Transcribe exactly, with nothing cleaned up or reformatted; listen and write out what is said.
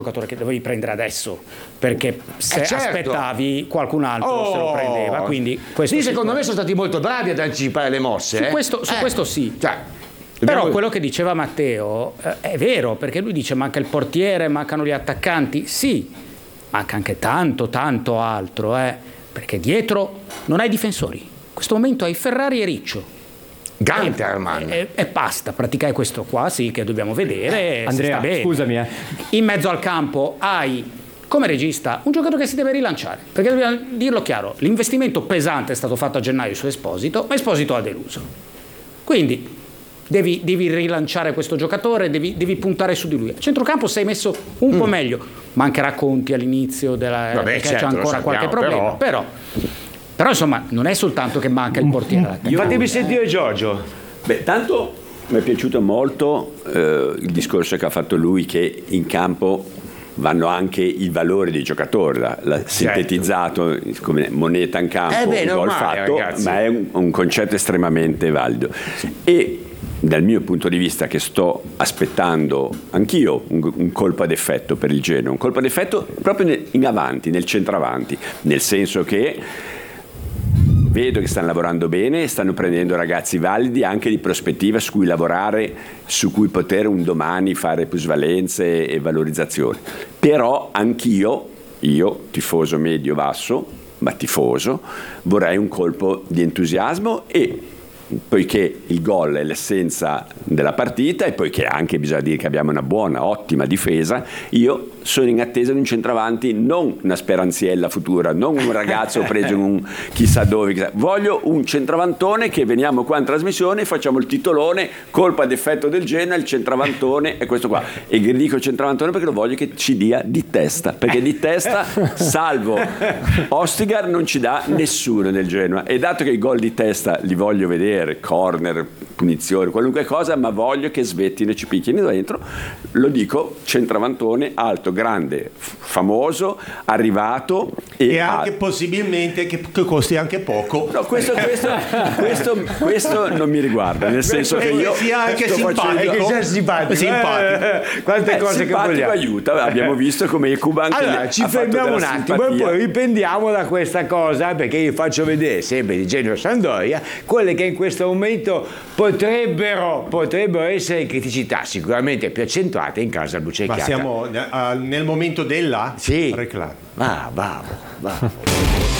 giocatore che dovevi prendere adesso, perché se eh certo. aspettavi qualcun altro oh. se lo prendeva, quindi questo sì, secondo me sono stati molto bravi ad anticipare le mosse. Su, eh. questo, su eh. questo sì. Cioè, però dobbiamo... quello che diceva Matteo eh, è vero, perché lui dice manca il portiere, mancano gli attaccanti. Sì, manca anche tanto, tanto altro, eh, perché dietro non hai difensori. In questo momento hai Ferrari e Riccio. Ganterman. E, e, e basta, praticamente questo qua sì che dobbiamo vedere. Andrea, sta bene. scusami. Eh. In mezzo al campo hai, come regista, un giocatore che si deve rilanciare, perché dobbiamo dirlo chiaro, l'investimento pesante è stato fatto a gennaio su Esposito, ma Esposito ha deluso. Quindi devi, devi rilanciare questo giocatore, devi, devi puntare su di lui. A centrocampo sei messo un mm. po' meglio, mancherà Conti all'inizio, della, Vabbè, perché certo, c'è ancora sappiamo, qualche problema, però... però... Però insomma non è soltanto che manca il portiere. Fatemi sentire Giorgio. Beh, tanto mi è piaciuto molto eh, il discorso che ha fatto lui, che in campo vanno anche i valori dei giocatori, l'ha, l'ha sintetizzato come moneta in campo, eh beh, gol normale, fatto, ragazzi. ma è un, un concetto estremamente valido. E dal mio punto di vista, che sto aspettando anch'io un, un colpo ad effetto per il Genoa, un colpo ad effetto proprio in avanti, nel centravanti, nel senso che vedo che stanno lavorando bene, stanno prendendo ragazzi validi anche di prospettiva su cui lavorare, su cui poter un domani fare plusvalenze e valorizzazione. Però anch'io, io tifoso medio-basso, ma tifoso, vorrei un colpo di entusiasmo, e poiché il gol è l'essenza della partita e poiché anche bisogna dire che abbiamo una buona, ottima difesa, io sono in attesa di un centravanti, non una speranziella futura, non un ragazzo preso in un chissà dove, chissà. Voglio un centravantone che veniamo qua in trasmissione e facciamo il titolone, colpa ad effetto del Genoa, il centravantone è questo qua. E dico centravantone perché lo voglio che ci dia di testa, perché di testa, salvo Ostigar, non ci dà nessuno del Genoa, e dato che i gol di testa li voglio vedere, corner, punizioni, qualunque cosa, ma voglio che svettino e ci picchino dentro, lo dico centravantone, alto, grande, famoso, arrivato e, e anche al... possibilmente che, che costi anche poco. No, questo, questo, questo, questo non mi riguarda, nel senso che io sia anche sto simpatico, facendo... che sia simpatico, simpatico. Eh, quante eh, cose che simpatico vogliamo. aiuta, abbiamo visto come il Cuban allora ci fermiamo un attimo e poi riprendiamo da questa cosa, perché io faccio vedere sempre di Genoa Sampdoria quelle che in questo momento potrebbero potrebbero essere criticità sicuramente più accentuate in casa Bucecchiata. Ma siamo uh, nel momento della sì. reclamo. Va, bravo, bravo.